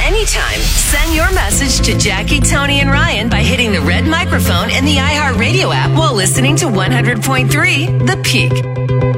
anytime. Send your message to Jackie, Tony, and Ryan by hitting the red microphone in the iHeartRadio app while listening to 100.3 The Peak.